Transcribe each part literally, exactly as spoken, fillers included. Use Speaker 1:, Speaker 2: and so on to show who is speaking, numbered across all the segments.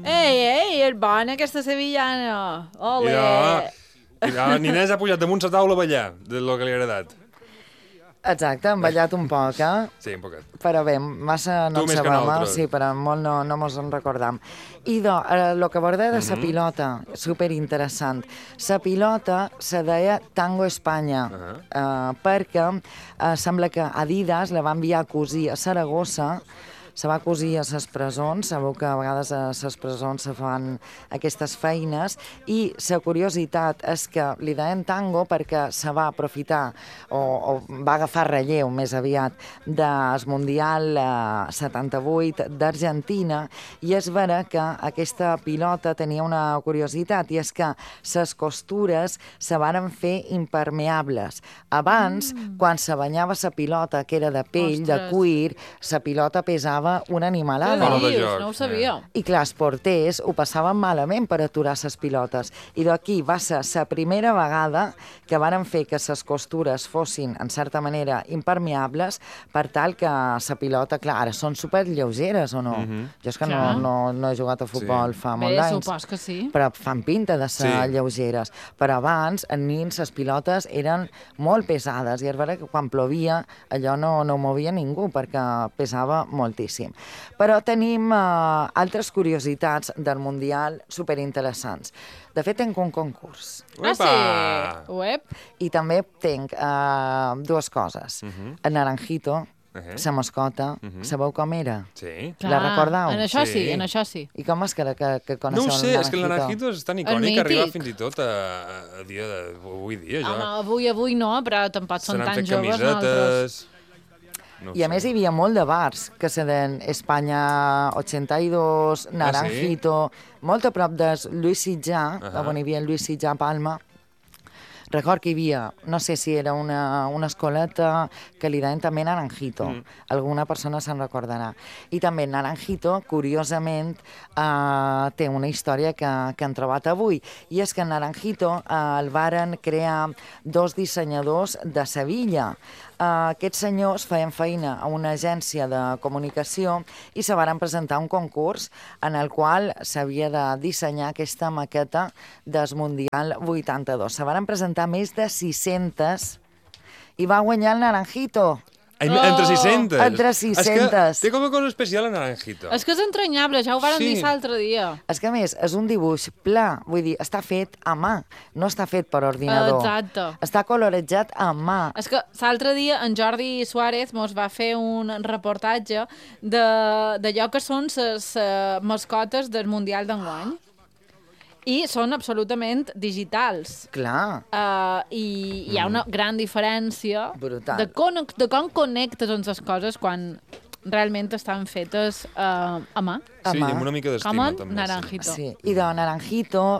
Speaker 1: Ei, ei, és bona aquesta sevillana. Ole!
Speaker 2: I la Ninès ha pujat damunt la taula a ballar, del que li ha agradat.
Speaker 3: Exacte, hem ballat un poc, eh?
Speaker 2: Sí, un poquet.
Speaker 3: Però bé, massa no
Speaker 2: Tu
Speaker 3: en
Speaker 2: més que
Speaker 3: sabem, eh?
Speaker 2: nosaltres.
Speaker 3: Sí, però molt no, no mos en recordam. I do, eh, lo que aborda de sa pilota, superinteressant. Sa pilota se deia Tango Espanya,
Speaker 2: Uh -huh.
Speaker 3: eh, perquè eh, sembla que Adidas la va enviar a cosir a Saragossa, se va cosir a les presons, sabeu que a vegades a les presons se fan aquestes feines, i la curiositat és que li deien tango perquè se va aprofitar o, o va agafar relleu més aviat del Mundial eh, setanta-vuit d'Argentina, i és vera que aquesta pilota tenia una curiositat, i és que les costures se varen fer impermeables. Abans, mm. quan se banyava la pilota, que era de pell, Ostres. de cuir, la pilota pesava una animalada.
Speaker 1: Què dius? No ho sabia.
Speaker 3: I clar, els porters ho passaven malament per aturar les pilotes. I d'aquí va ser la primera vegada que varen fer que les costures fossin, en certa manera, impermeables, per tal que la pilota, clar, ara són superlleugeres, o no?
Speaker 2: Mhm.
Speaker 3: Jo és que no,
Speaker 1: Clar.
Speaker 3: no, no he jugat a futbol
Speaker 2: Sí.
Speaker 3: fa molt
Speaker 1: Bé,
Speaker 3: d'anys.
Speaker 1: supos que sí.
Speaker 3: Però fan pinta de ser
Speaker 2: Sí.
Speaker 3: lleugeres. Però abans, en nins, les pilotes eren molt pesades, i és vera que quan plovia allò no, no ho movia ningú, perquè pesava moltíssim. Però tenim eh, altres curiositats del Mundial superinteressants. De fet, tenc un concurs.
Speaker 1: Ah, sí? Uep.
Speaker 3: I també tenc eh, dues coses. Uh -huh. El Naranjito,
Speaker 2: Uh -huh.
Speaker 3: la mascota, uh -huh. sabeu com era?
Speaker 2: Sí.
Speaker 3: La recordeu?
Speaker 1: En això sí,
Speaker 2: Sí.
Speaker 1: en això sí.
Speaker 3: I com és que, que, que
Speaker 2: No
Speaker 3: coneixeu
Speaker 2: ho sé,
Speaker 3: el
Speaker 2: és que el Naranjito és tan icònic
Speaker 1: mític.
Speaker 2: que arriba fins i tot a, a dia de, avui dia, ja.
Speaker 1: Home, avui, avui no, però tampoc
Speaker 2: Se
Speaker 1: són
Speaker 2: n'han
Speaker 1: tan
Speaker 2: fet
Speaker 1: joves nosaltres.
Speaker 2: camisetes... No ho
Speaker 3: I a
Speaker 2: sé.
Speaker 3: més hi havia molt de bars que se deien Espanya ochenta i dos, Naranjito, molt a prop de Lluís Sitjà,
Speaker 2: Ahà.
Speaker 3: on hi havia el Lluís Sitjà Palma. Record que hi havia, no sé si era una, una escoleta que li deien també Naranjito. Mm. Alguna persona se'n recordarà. I també Naranjito, curiosament, eh, té una història que, que han trobat avui. I és que Naranjito eh, el varen crear dos dissenyadors de Sevilla. Uh, aquests senyors feien feina a una agència de comunicació i se varen presentar un concurs en el qual s'havia de dissenyar aquesta maqueta del Mundial vuitanta-dos. Se varen presentar més de sis-centes i va guanyar el Naranjito.
Speaker 2: Ai, entre sis-centes.
Speaker 3: Entre
Speaker 2: És
Speaker 3: sis-centes.
Speaker 2: que té com a cosa especial el Naranjito.
Speaker 1: És que és entranyable, ja ho varen
Speaker 2: Sí.
Speaker 1: dir l'altre dia.
Speaker 3: És que, a més, és un dibuix pla, vull dir, està fet a mà, no està fet per ordinador.
Speaker 1: Exacte.
Speaker 3: Està colorejat a mà.
Speaker 1: És que l'altre dia en Jordi Suárez mos va fer un reportatge de- d'allò que són les uh, mascotes del Mundial d'enguany. I són absolutament digitals.
Speaker 3: Clar.
Speaker 1: Uh, I hi ha una gran diferència
Speaker 3: Brutal.
Speaker 1: de com, de com connectes amb les coses quan realment estan fetes uh, a mà.
Speaker 2: Sí,
Speaker 3: mà.
Speaker 2: amb una mica
Speaker 1: Com
Speaker 2: d'estima,
Speaker 1: en
Speaker 2: també.
Speaker 1: Naranjito.
Speaker 3: Sí, i de Naranjito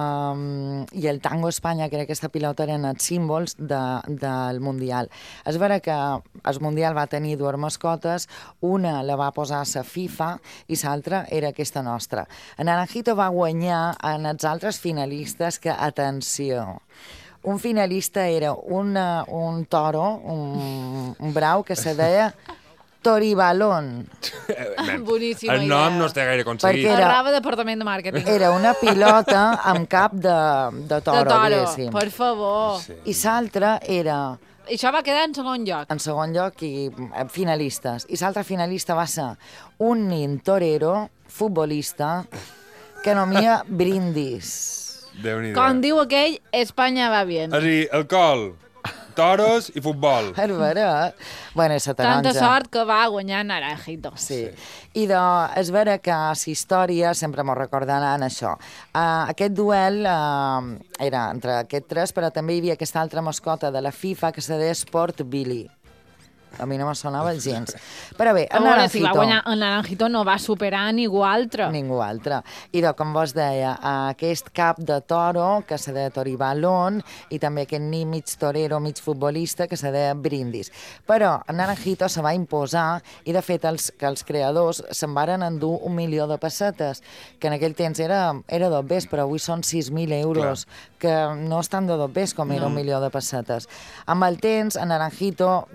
Speaker 3: eh, i el Tango Espanya, que era aquesta pilota, eren els símbols de, del Mundial. És vera que el Mundial va tenir dues mascotes, una la va posar la FIFA i l'altra era aquesta nostra. El Naranjito va guanyar en els altres finalistes que, atenció, un finalista era una, un toro, un, un brau, que se deia Toribalón.
Speaker 1: Boníssima
Speaker 2: El nom
Speaker 1: idea.
Speaker 2: no està gaire aconseguit.
Speaker 3: Perquè era-
Speaker 1: Arraba departament de màrqueting.
Speaker 3: Era una pilota amb cap de, de toro,
Speaker 1: de toro,
Speaker 3: diguéssim.
Speaker 1: per favor.
Speaker 2: Sí.
Speaker 3: I l'altra era,
Speaker 1: I això va quedar en segon lloc.
Speaker 3: en segon lloc, i eh, finalistes. I l'altra finalista va ser un nin torero, futbolista, que nomia brindis.
Speaker 2: Déu-n'hi-do.
Speaker 1: Com diu aquell, Espanya va bien.
Speaker 2: És a dir, alcohol, toros i futbol.
Speaker 3: És vera? Bueno, i la taronja.
Speaker 1: Tanta sort que va guanyar Naranjito.
Speaker 3: Sí. I de, és vera que la història sempre m'ho recordaran això. Uh, aquest duel uh, era entre aquests tres, però també hi havia aquesta altra mascota de la FIFA que se deia Sport Billy. A mi no me sonava gens. Però bé,
Speaker 1: A
Speaker 3: el
Speaker 1: veure, si
Speaker 3: Naranjito...
Speaker 1: va guanyar el Naranjito no va superar ningú altre.
Speaker 3: Ningú altre. I de, com vos deia, aquest cap de toro, que se deia Toribalón, i també aquest ni mig torero, mig futbolista, que se deia Brindis. Però el Naranjito se va imposar, i de fet els, que els creadors se'n varen endur un milió de pessetes, que en aquell temps era, era dos bes, però avui són sis mil euros, Clar. que no estan de dos bes com era
Speaker 1: No.
Speaker 3: un milió de pessetes. Amb el temps, el Naranjito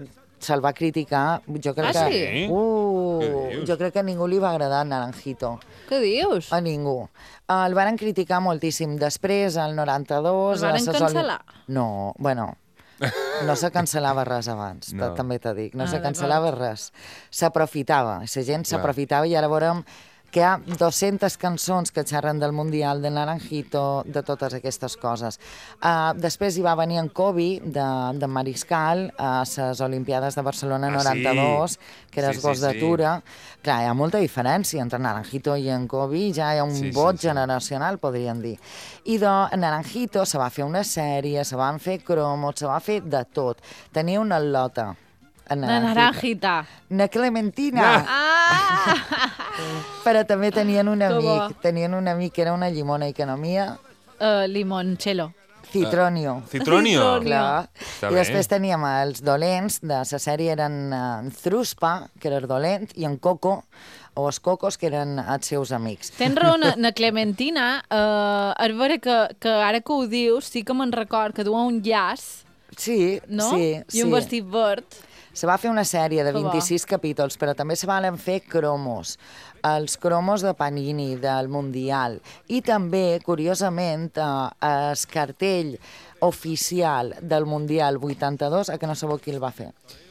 Speaker 3: se'l va criticar. Jo crec
Speaker 1: Ah,
Speaker 3: que...
Speaker 1: sí?
Speaker 3: Uh, jo crec que a ningú li va agradar Naranjito.
Speaker 1: Què dius?
Speaker 3: A ningú. El varen criticar moltíssim. Després, al noranta-dos...
Speaker 1: El varen
Speaker 3: a ses
Speaker 1: cancel·lar?
Speaker 3: Oli- No, bueno, no se cancel·lava res abans,
Speaker 2: No.
Speaker 3: també t'ho dic. No
Speaker 1: Ah,
Speaker 3: se
Speaker 1: d'acord.
Speaker 3: cancel·lava res. S'aprofitava, la gent
Speaker 2: Clar.
Speaker 3: s'aprofitava i ara veurem que hi ha dues-centes cançons que xerren del Mundial, de Naranjito, de totes aquestes coses. Uh, després hi va venir en Kobe, de, de Mariscal, a les Olimpiades de Barcelona
Speaker 2: Ah,
Speaker 3: noranta-dos,
Speaker 2: sí.
Speaker 3: que era
Speaker 2: Sí,
Speaker 3: el gos
Speaker 2: sí,
Speaker 3: de
Speaker 2: sí.
Speaker 3: Tura. Clar, hi ha molta diferència entre Naranjito i en Kobe, ja hi ha un
Speaker 2: Sí, sí,
Speaker 3: vot
Speaker 2: sí.
Speaker 3: generacional, podríem dir. I de Naranjito se va fer una sèrie, se van fer cromos, se va fer de tot. Tenia una lota. a
Speaker 1: La naranjita.
Speaker 3: Una clementina.
Speaker 1: Ah!
Speaker 3: Però també tenien un
Speaker 1: Que bo.
Speaker 3: amic, tenien un amic que era una llimona i que no mia,
Speaker 1: Uh, limoncello.
Speaker 3: Citronio.
Speaker 2: Citronio.
Speaker 1: Citronio.
Speaker 3: Clar.
Speaker 2: Està
Speaker 3: I
Speaker 2: bé.
Speaker 3: després teníem els dolents, de la sèrie eren en Truspa, que era el dolent, i en Coco, o els Cocos, que eren els seus amics.
Speaker 1: Tens raó, na, na Clementina, uh, és vera que, que ara que ho dius, sí que me'n record que duia un llaç,
Speaker 3: Sí,
Speaker 1: no?
Speaker 3: sí,
Speaker 1: I
Speaker 3: sí.
Speaker 1: un vestit verd.
Speaker 3: Se va fer una sèrie de
Speaker 1: Que bo.
Speaker 3: vint-i-sis capítols, però també se van fer cromos, els cromos de Panini, del Mundial, i també, curiosament, eh, el cartell oficial del Mundial vuitanta-dos, a que no sabeu qui el va fer.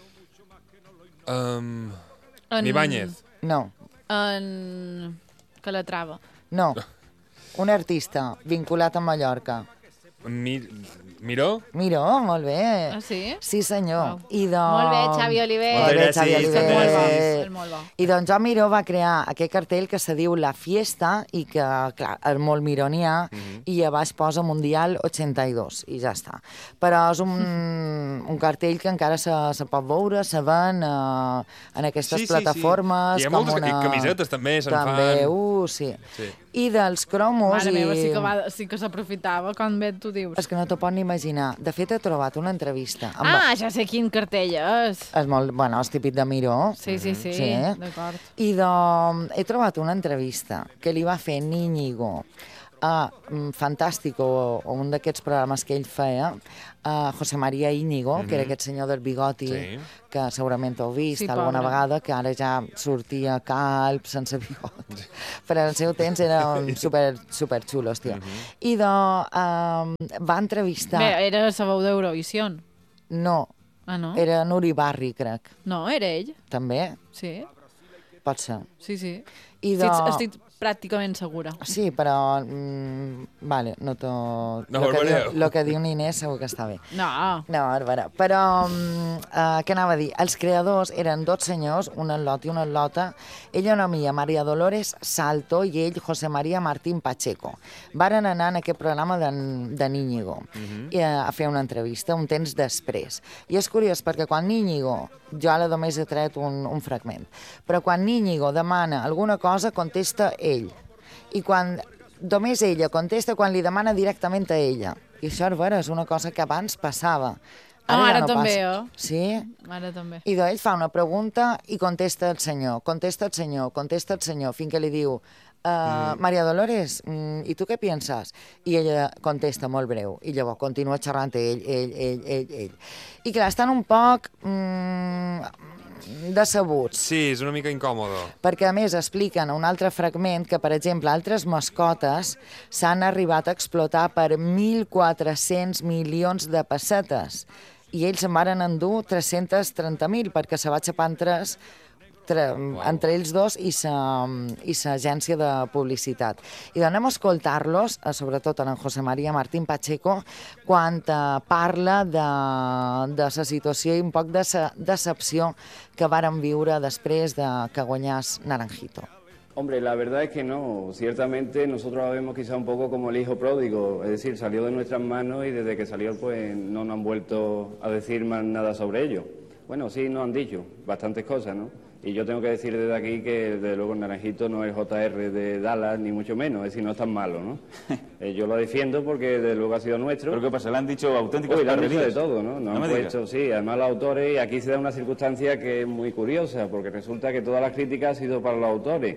Speaker 2: Um,
Speaker 1: En-
Speaker 2: Ibáñez.
Speaker 3: No,
Speaker 1: En Calatrava.
Speaker 3: no. Un artista vinculat a Mallorca.
Speaker 2: Mi... Miró?
Speaker 3: Miró, molt bé.
Speaker 1: Ah, sí?
Speaker 3: Sí, senyor.
Speaker 1: Wow.
Speaker 3: I de...
Speaker 1: Molt bé, Xavi Oliver.
Speaker 3: Molt bé,
Speaker 2: Moltes
Speaker 3: Xavi
Speaker 2: gràcies,
Speaker 3: Oliver.
Speaker 2: moltes
Speaker 1: gràcies. És molt bo.
Speaker 3: I doncs Joan Miró va crear aquest cartell que se diu La Fiesta i que, clar, és molt mironià i a baix posa Mundial ochenta-dos i ja està. Però és un, un cartell que encara se, se pot veure, se ven uh, en aquestes
Speaker 2: Sí, sí, sí.
Speaker 3: plataformes.
Speaker 2: Hi ha
Speaker 3: com
Speaker 2: moltes
Speaker 3: una...
Speaker 2: i camisetes també se'n
Speaker 3: També,
Speaker 2: fan.
Speaker 3: uh, sí.
Speaker 2: Sí.
Speaker 3: I dels cromos...
Speaker 1: Mare
Speaker 3: i...
Speaker 1: meva, sí que, va, sí que s'aprofitava, com bé tu dius.
Speaker 3: És que no t'ho pot ni imaginar. De fet, he trobat una entrevista. Amb...
Speaker 1: Ah, ja sé quin cartell és.
Speaker 3: És molt, bueno, és típic de Miró.
Speaker 1: Sí, sí, sí,
Speaker 3: Sí.
Speaker 1: d'acord.
Speaker 3: I de... he trobat una entrevista que li va fer Íñigo a mm, Fantàstico, o un d'aquests programes que ell feia, a José María Íñigo, que era aquest senyor del bigoti,
Speaker 2: Sí.
Speaker 3: que segurament heu vist
Speaker 1: Sí,
Speaker 3: alguna
Speaker 1: pobre.
Speaker 3: vegada, que ara ja sortia calb, sense bigot. Però en el seu temps era un super, super xulos, tio. I de... Um, va entrevistar...
Speaker 1: Bé, era la veu d'Eurovisió.
Speaker 3: No,
Speaker 1: Ah, no?
Speaker 3: era Nuri Barri, crec.
Speaker 1: No, era ell.
Speaker 3: També,
Speaker 1: Sí,
Speaker 3: pot ser.
Speaker 1: sí, sí.
Speaker 3: I de...
Speaker 1: Estic, estic pràcticament segura.
Speaker 3: Sí, però... Mm, vale, no t'ho...
Speaker 2: No,
Speaker 3: lo, que
Speaker 2: Barbereu.
Speaker 3: diu, lo que diu Ninés segur que està bé.
Speaker 1: No.
Speaker 3: No, Bàrbara. Però, mm, uh, què anava a dir? Els creadors eren dos senyors, un al·lot i una al·lota. Ella no mia, Maria Dolores Salto, i ell, José María Martín Pacheco. Varen anar en aquest programa d'en de Íñigo i, uh, a fer una entrevista un temps després. I és curiós perquè quan Íñigo, jo ara només he tret un, un fragment, però quan Íñigo demana alguna cosa, contesta ell. I quan només ella contesta quan li demana directament a ella. I això, és vera, és una cosa que abans passava.
Speaker 1: Ah, ara
Speaker 3: ja no
Speaker 1: també,
Speaker 3: passa.
Speaker 1: eh?
Speaker 3: Sí?
Speaker 1: Ara també.
Speaker 3: I d'ell fa una pregunta i contesta el senyor, contesta el senyor, contesta el senyor, fins que li diu uh, mm. Maria Dolores, mm, i tu què penses? I ella contesta molt breu, i llavors continua xerrant ell, ell, ell, ell, ell. I clar, estan un poc mm, decebuts.
Speaker 2: Sí, és una mica incòmodo.
Speaker 3: Perquè, a més, expliquen un altre fragment que, per exemple, altres mascotes s'han arribat a explotar per mil quatre-cents milions de pessetes i ells se'n varen endur tres-cents trenta mil perquè se va xapar en tres entre, entre ells dos i sa, i sa agència de publicitat. I doncs anem a escoltar-los, eh, sobretot en José María Martín Pacheco, quan eh, parla de, de la situació i un poc de sa decepció que varen viure després de que guanyàs Naranjito.
Speaker 4: Hombre, la verdad es que no. Ciertamente nosotros la vemos quizá un poco como el hijo pródigo, es decir, salió de nuestras manos y desde que salió pues no nos han vuelto a decir más nada sobre ello. Bueno, sí nos han dicho bastantes cosas, ¿no? Y yo tengo que decir desde aquí que desde luego el Naranjito no es J R de Dallas, ni mucho menos, es decir, no es tan malo, ¿no? Eh, yo lo defiendo porque desde luego ha sido nuestro.
Speaker 5: ¿Pero qué pasa? ¿Le han dicho auténticas
Speaker 4: Uy, le han dicho de
Speaker 5: parrerías?
Speaker 4: todo, ¿no? Nos
Speaker 5: No
Speaker 4: han
Speaker 5: me digas.
Speaker 4: puesto, sí, además los autores, y aquí se da una circunstancia que es muy curiosa, porque resulta que todas las críticas han sido para los autores.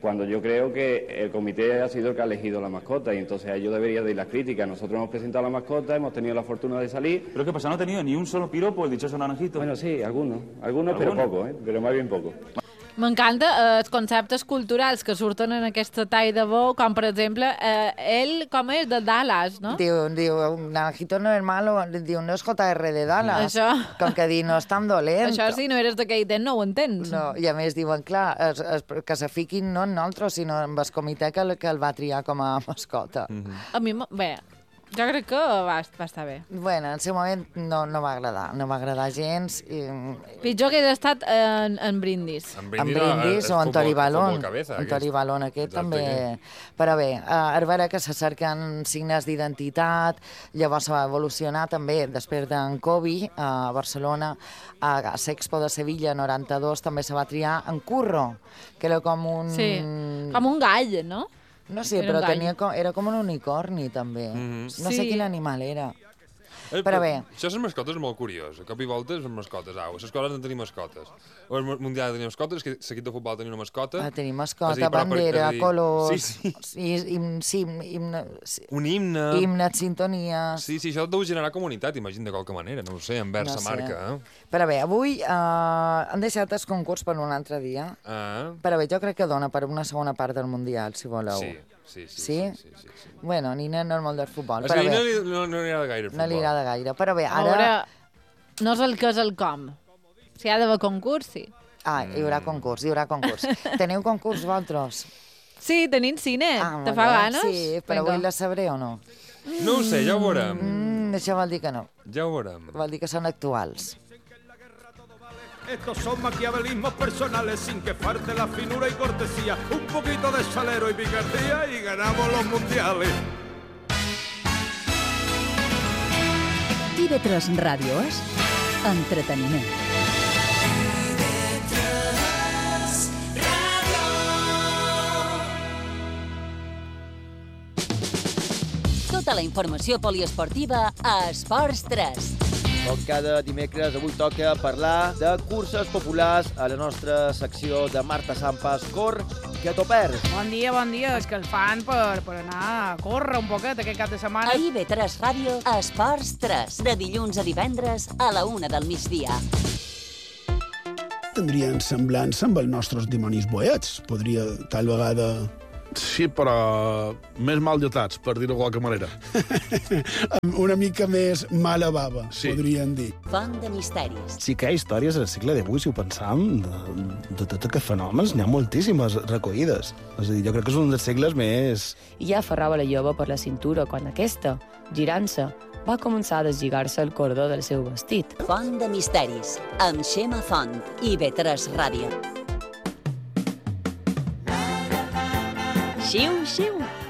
Speaker 4: cuando yo creo que el comité ha sido el que ha elegido la mascota y entonces a ellos debería de ir las críticas. Nosotros hemos presentado la mascota, hemos tenido la fortuna de salir.
Speaker 5: ¿Pero qué pasa? ¿No ha tenido ni un solo piropo el dichoso naranjito?
Speaker 4: Bueno, sí, algunos, algunos, pero poco, ¿eh? Pero más bien poco.
Speaker 1: M'encanta eh, els conceptes culturals que surten en aquesta tall de bo, com per exemple, eh, ell com és de Dallas, no?
Speaker 3: Diu, diu, Naranjito no és malo, diu, no és J R de Dallas.
Speaker 1: Això.
Speaker 3: Com que dir, no és tan dolent.
Speaker 1: Això si no eres d'aquell temps no ho entens.
Speaker 3: No, i a més diuen, clar, es, es, que se fiquin no en nosaltres, sinó en el comitè que, el- que el va triar com a mascota. Mm -hmm.
Speaker 1: A mi, m- bé, jo crec que va, va estar bé.
Speaker 3: Bueno, en seu moment no, no va agradar, no va agradar gens. I,
Speaker 1: Pitjor que hagués estat en, en Brindis.
Speaker 2: En
Speaker 3: en
Speaker 2: Brindis, no,
Speaker 3: Brindis
Speaker 2: és
Speaker 3: o en
Speaker 2: futbol-
Speaker 3: Tori
Speaker 2: futbol
Speaker 3: Balón.
Speaker 2: cabeza,
Speaker 3: En
Speaker 2: aquest.
Speaker 3: Tori Balón aquest
Speaker 2: Exacte,
Speaker 3: també... Però bé, a veure que se cerquen signes d'identitat, llavors se va evolucionar també, després d'en Kobe, a Barcelona, a Sexpo de Sevilla, noranta-dos, també se va triar en Curro, que era com un...
Speaker 1: Sí, com un gall, no?
Speaker 3: No sé,
Speaker 1: Era
Speaker 3: però
Speaker 1: un gall.
Speaker 3: tenia com, era com un unicorni, també.
Speaker 2: Mhm.
Speaker 3: No sé
Speaker 1: Sí.
Speaker 3: quin animal era.
Speaker 2: Eh,
Speaker 3: Però bé.
Speaker 2: Això de les mascotes és molt curiós. A cop i volta les mascotes, au, a les escoles han de tenir mascotes. O el Mundial ha de tenir mascotes, que l'equip de futbol ha de tenir una mascota.
Speaker 3: Va tenir
Speaker 2: És a
Speaker 3: mascota,
Speaker 2: dir, però per-
Speaker 3: bandera,
Speaker 2: és a dir,
Speaker 3: colors...
Speaker 2: Sí, sí.
Speaker 3: I, him, sí, himne, sí,
Speaker 2: Un himne.
Speaker 3: himne, sintonies...
Speaker 2: Sí, sí, això deu generar comunitat, imagina, de qualque manera, no ho sé, envers
Speaker 3: No
Speaker 2: la
Speaker 3: sé.
Speaker 2: marca. Eh?
Speaker 3: Però bé, avui eh, han deixat el concurs per un altre dia.
Speaker 2: Ah,
Speaker 3: Però bé, jo crec que dona per una segona part del Mundial, si voleu.
Speaker 2: sí, sí, sí.
Speaker 3: Sí?
Speaker 2: sí, sí, sí, sí.
Speaker 3: Bueno, Nina no és molt del futbol,
Speaker 2: És
Speaker 3: però
Speaker 2: que no,
Speaker 3: bé,
Speaker 2: li, no, no li agrada gaire el
Speaker 3: no
Speaker 2: futbol.
Speaker 3: li agrada gaire. Però bé,
Speaker 1: A
Speaker 3: ara...
Speaker 1: veure, no és el que és el com. Si hi ha d'haver concurs, sí.
Speaker 3: Ah, hi haurà concurs, hi haurà concurs. Teniu concurs vosaltres?
Speaker 1: Sí, tenim cine.
Speaker 3: Ah,
Speaker 1: Te
Speaker 3: molt
Speaker 1: fa
Speaker 3: bé.
Speaker 1: ganes?
Speaker 3: Sí, però
Speaker 1: Vinga.
Speaker 3: avui la sabré o no?
Speaker 2: No ho sé, ja ho veurem.
Speaker 3: Mm, això vol dir que no.
Speaker 2: Ja ho veurem.
Speaker 3: Vol dir que són actuals.
Speaker 6: Estos son maquiavelismos personales sin que falte la finura y cortesía, un poquito de salero y picardía y ganamos los mundiales.
Speaker 7: I V tres Ràdio és entreteniment. Tota la informació poliesportiva a Esports tres.
Speaker 8: Com cada dimecres, avui toca parlar de curses populars a la nostra secció de Marta Sampas Cor, que t'ho perds.
Speaker 9: Bon dia, bon dia. És que el fan per, per anar a córrer un poquet aquest cap de setmana.
Speaker 7: A I V tres Ràdio, Esports tres, de dilluns a divendres a la una del migdia.
Speaker 10: Tindrien semblança amb els nostres dimonis boets. Podria, tal vegada...
Speaker 11: Sí, però més mal dotats, per dir-ho de qualque manera.
Speaker 10: amb una mica més mala bava,
Speaker 11: Sí.
Speaker 10: podrien dir.
Speaker 7: Font de misteris.
Speaker 12: Sí que hi ha històries al segle divuit, si ho pensam, de, de tot aquests fenòmens, n'hi ha moltíssimes recollides. És a dir, jo crec que és un dels segles més...
Speaker 13: I ja aferrava la lloba per la cintura quan aquesta, girant-se, va començar a deslligar-se el cordó del seu vestit.
Speaker 7: Font de misteris, amb Xema Font, I V tres Ràdio. Xiu, xiu.